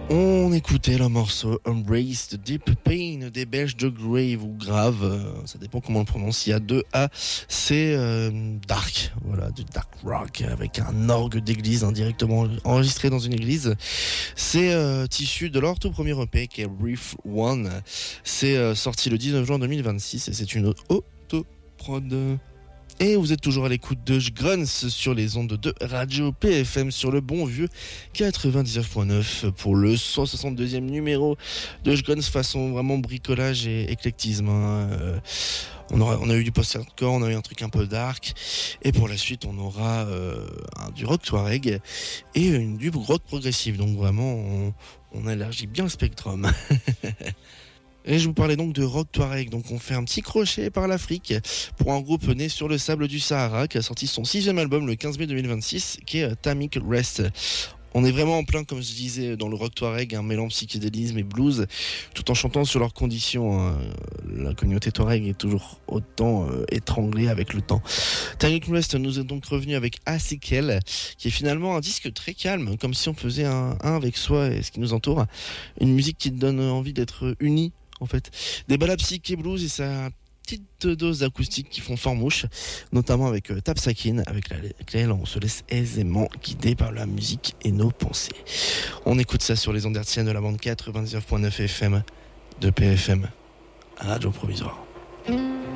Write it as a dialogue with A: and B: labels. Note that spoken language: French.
A: On écoutait le morceau Embrace the Deep Pain des Belges de Grave ou Grave, ça dépend comment on le prononce, il y a deux A, c'est dark, voilà, du dark rock avec un orgue d'église directement enregistré dans une église. C'est issu de leur tout premier EP qui est Reef One, c'est sorti le 19 juin 2026 et c'est une auto-prod. Et vous êtes toujours à l'écoute de Jgrons sur les ondes de Radio PFM sur le bon vieux 99.9 pour le 162e numéro de Jgrons façon vraiment bricolage et éclectisme. On a eu du post-hardcore, on a eu un truc un peu dark et pour la suite on aura du rock touareg et du rock progressif. Donc vraiment on élargit bien le spectrum. Et je vous parlais donc de rock touareg, donc on fait un petit crochet par l'Afrique pour un groupe né sur le sable du Sahara qui a sorti son 6e album le 15 mai 2026 qui est Tamik Rest. On est vraiment en plein, comme je disais, dans le rock touareg, un mélange psychédélisme et blues, tout en chantant sur leurs conditions. La communauté touareg est toujours autant étranglée avec le temps. Tamik Rest nous est donc revenu avec Asikel, qui est finalement un disque très calme, comme si on faisait un avec soi et ce qui nous entoure. Une musique qui donne envie d'être unis. En fait, des ballades psyché blues et sa petite dose d'acoustique qui font fort mouche, notamment avec Tapsakin, avec laquelle on se laisse aisément guider par la musique et nos pensées. On écoute ça sur les ondes hertziennes de la bande 99.9 FM de PFM, Radio Provisoire.